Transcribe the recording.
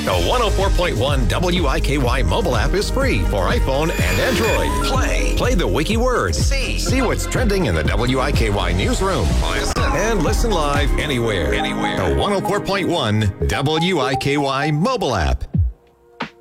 The 104.1 WIKY mobile app is free for iPhone and Android. Play the wiki word. See what's trending in the WIKY newsroom. Listen live anywhere. The 104.1 WIKY mobile app.